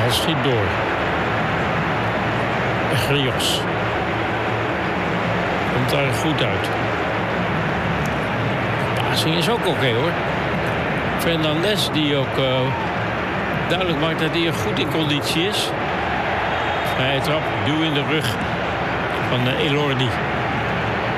bal schiet door. Grios. Komt daar goed uit. Passing is ook oké, hoor. Fernandes die ook duidelijk maakt dat hij goed in conditie is. Vrije trap, duw in de rug van Elordi.